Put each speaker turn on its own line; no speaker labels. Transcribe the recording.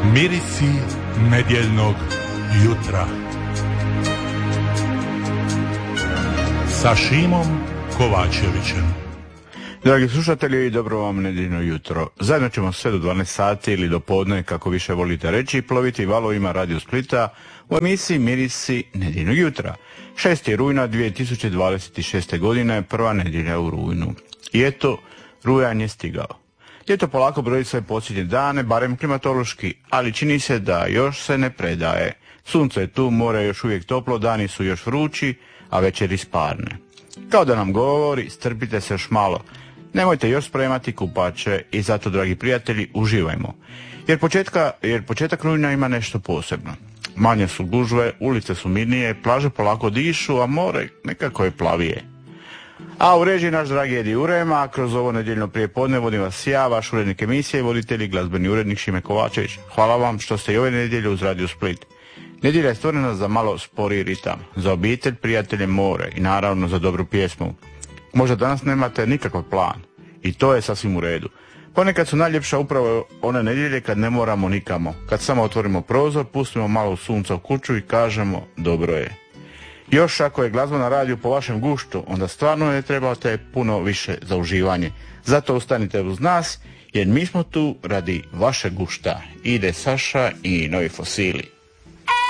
Mirisi nedjeljnog jutra sa Šimom Kovačevićem.
Dragi slušatelji, dobro vam nedjeljno jutro. Zajedno ćemo sve do 12 sati ili do podne, kako više volite reći, ploviti valovima Radio Splita u emisiji Mirisi nedjeljnog jutra. 6. rujna 2026. godine, prva nedjelja u rujnu. I eto, rujan je stigao. Ljeto polako broji svoje posljednje dane, barem klimatološki, ali čini se da još se ne predaje. Sunce je tu, more je još uvijek toplo, dani su još vrući, a večeri sparne. Kao da nam govori, strpite se još malo. Nemojte još spremati kupače i zato, dragi prijatelji, uživajmo. Jer početak rujna ima nešto posebno. Manje su gužve, ulice su mirnije, plaže polako dišu, a more nekako je plavije. A u režiji naš dragi Edi Urema, a kroz ovo nedjeljno prijepodne vodim vas ja, vaš urednik emisije i voditelj, glazbeni urednik Šime Kovačević. Hvala vam što ste i ove nedjelje uz Radio Split. Nedjelja je stvorena za malo sporiji ritam, za obitelj, prijatelje, more i naravno za dobru pjesmu. Možda danas nemate nikakav plan i to je sasvim u redu. Ponekad su najljepša upravo one nedjelje kad ne moramo nikamo, kad samo otvorimo prozor, pustimo malo sunca u kuću i kažemo dobro je. Još ako je glazba na radiju po vašem guštu, onda stvarno ne trebate puno više za uživanje. Zato ostanite uz nas, jer mi smo tu radi vašeg gušta. Ide Saša i Novi Fosili.